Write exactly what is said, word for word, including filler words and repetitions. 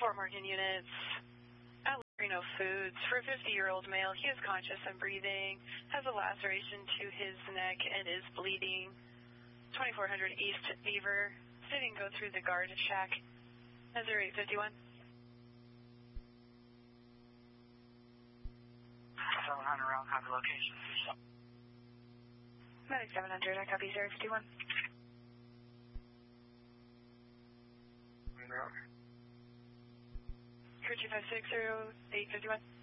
Fort Morgan units. At Reno Foods, for a fifty-year-old male, he is conscious and breathing, has a laceration to his neck and is bleeding. twenty-four hundred East Beaver, sitting go through the guard shack. Zero eight fifty-one. seven hundred round copy location. Medic seven hundred, I copy zero fifty-one. No. Crew two five six, zero eight fifty-one.